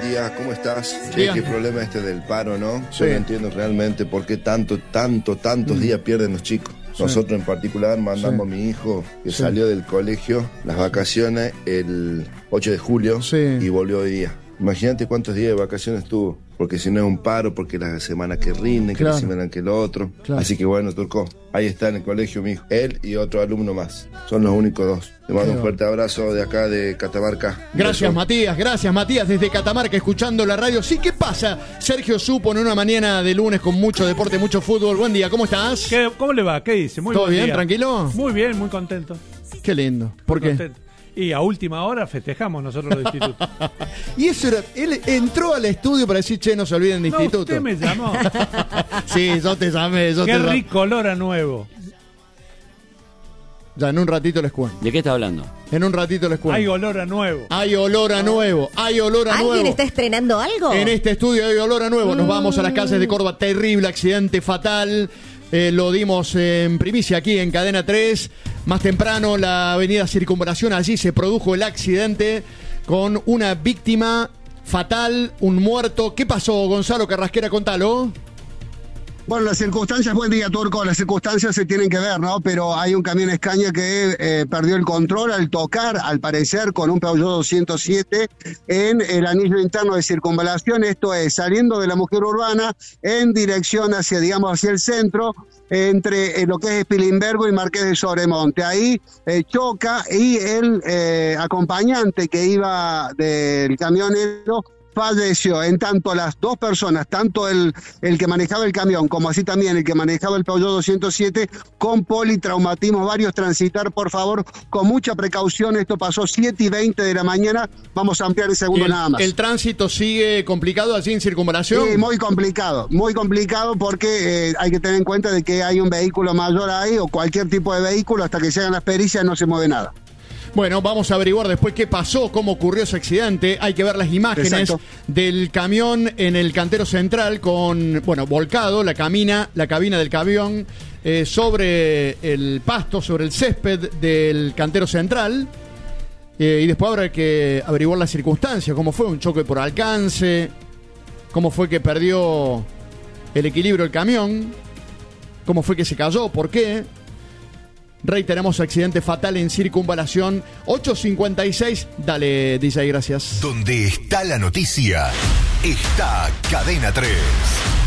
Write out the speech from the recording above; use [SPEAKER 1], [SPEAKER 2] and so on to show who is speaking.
[SPEAKER 1] día, ¿cómo estás?
[SPEAKER 2] Che,
[SPEAKER 1] qué problema del paro, ¿no?
[SPEAKER 2] Sí.
[SPEAKER 1] Yo no entiendo realmente por qué tantos días pierden los chicos.
[SPEAKER 2] Sí.
[SPEAKER 1] Nosotros en particular mandamos a mi hijo que salió del colegio las vacaciones el 8 de julio y volvió hoy día. Imagínate cuántos días de vacaciones tuvo, porque si no es un paro, porque la semana que rinde, que la semana que el otro. Así que bueno, Turco, ahí está en el colegio mi hijo, él y otro alumno más. Son los únicos dos. Te mando un fuerte abrazo de acá de Catamarca.
[SPEAKER 2] Gracias Matías, desde Catamarca, escuchando la radio. Sí, ¿qué pasa? Sergio Supo en una mañana de lunes con mucho deporte, mucho fútbol. Buen día, ¿cómo estás?
[SPEAKER 3] ¿Cómo le va? ¿Qué dice? Muy
[SPEAKER 2] ¿Todo
[SPEAKER 3] buen
[SPEAKER 2] bien?
[SPEAKER 3] día.
[SPEAKER 2] ¿Tranquilo?
[SPEAKER 3] Muy bien, muy contento.
[SPEAKER 2] Qué lindo. ¿Por qué?
[SPEAKER 3] Contento. Y a última hora festejamos nosotros los institutos.
[SPEAKER 2] Y eso era, él entró al estudio para decir, che, no se olviden de instituto.
[SPEAKER 3] Usted me llamó.
[SPEAKER 2] Sí, yo te llamé.
[SPEAKER 3] Qué rico olor a nuevo.
[SPEAKER 2] Ya, en un ratito les cuento.
[SPEAKER 4] ¿De qué está hablando?
[SPEAKER 2] En un ratito les cuento.
[SPEAKER 3] Hay olor a nuevo.
[SPEAKER 2] Hay olor a nuevo. Hay olor a nuevo.
[SPEAKER 5] ¿Alguien está estrenando algo?
[SPEAKER 2] En este estudio hay olor a nuevo. Nos vamos a las calles de Córdoba. Terrible accidente fatal. Lo dimos en primicia aquí en Cadena 3. Más temprano, la avenida Circunvalación, allí se produjo el accidente con una víctima fatal, un muerto. ¿Qué pasó, Gonzalo Carrasquera? Contalo.
[SPEAKER 6] Bueno, las circunstancias, buen día, Turco, las circunstancias se tienen que ver, ¿no? Pero hay un camión Scania que perdió el control al tocar, al parecer, con un Peugeot 207 en el anillo interno de circunvalación. Esto es, saliendo de la Mujer Urbana en dirección hacia el centro, entre lo que es Spilimbergo y Marqués de Sobremonte. Ahí choca y el acompañante que iba del camionero falleció. En tanto, las dos personas, tanto el que manejaba el camión como así también el que manejaba el Peugeot 207, con politraumatismos varios. Transitar, por favor, con mucha precaución. Esto pasó 7:20 de la mañana. Vamos a ampliar el segundo nada más.
[SPEAKER 2] ¿El tránsito sigue complicado allí en Circunvalación?
[SPEAKER 6] Sí, muy complicado porque hay que tener en cuenta de que hay un vehículo mayor ahí o cualquier tipo de vehículo. Hasta que llegan las pericias no se mueve nada.
[SPEAKER 2] Bueno, vamos a averiguar después qué pasó, cómo ocurrió ese accidente. Hay que ver las imágenes del camión en el cantero central volcado, la cabina del camión sobre el pasto, sobre el césped del cantero central. Y después habrá que averiguar las circunstancias, cómo fue un choque por alcance, cómo fue que perdió el equilibrio el camión, cómo fue que se cayó, por qué. Reiteramos, accidente fatal en Circunvalación. 8:56. Dale, DJ, gracias.
[SPEAKER 7] Donde está la noticia, está Cadena 3.